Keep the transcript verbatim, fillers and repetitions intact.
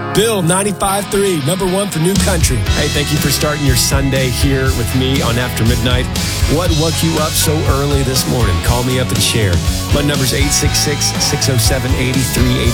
Bill, ninety-five point three, number one for New Country. Hey, thank you for starting your Sunday here with me on After Midnight. What woke you up so early this morning? Call me up and share. My number's eight six six, six oh seven, eight three eight